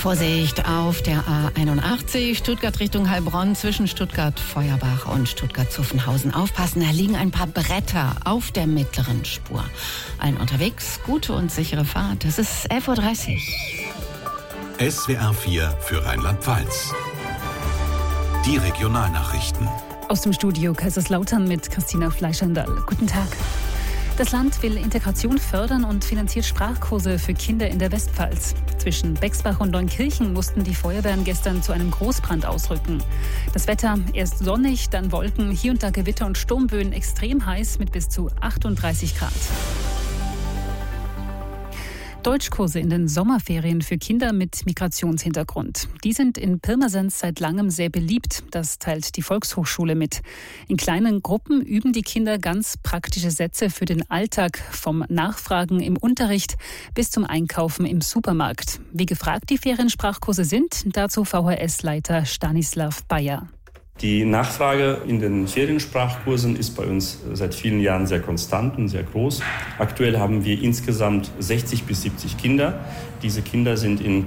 Vorsicht auf der A81, Stuttgart Richtung Heilbronn, zwischen Stuttgart-Feuerbach und Stuttgart-Zuffenhausen. Aufpassen, da liegen ein paar Bretter auf der mittleren Spur. Allen unterwegs, gute und sichere Fahrt. Es ist 11.30 Uhr. SWR 4 für Rheinland-Pfalz. Die Regionalnachrichten. Aus dem Studio Kaiserslautern mit Christina Fleischandal. Guten Tag. Das Land will Integration fördern und finanziert Sprachkurse für Kinder in der Westpfalz. Zwischen Bexbach und Neunkirchen mussten die Feuerwehren gestern zu einem Großbrand ausrücken. Das Wetter erst sonnig, dann Wolken, hier und da Gewitter und Sturmböen, extrem heiß mit bis zu 38 Grad. Deutschkurse in den Sommerferien für Kinder mit Migrationshintergrund. Die sind in Pirmasens seit langem sehr beliebt. Das teilt die Volkshochschule mit. In kleinen Gruppen üben die Kinder ganz praktische Sätze für den Alltag, vom Nachfragen im Unterricht bis zum Einkaufen im Supermarkt. Wie gefragt die Feriensprachkurse sind, dazu VHS-Leiter Stanislav Bayer. Die Nachfrage in den Feriensprachkursen ist bei uns seit vielen Jahren sehr konstant und sehr groß. Aktuell haben wir insgesamt 60 bis 70 Kinder. Diese Kinder sind in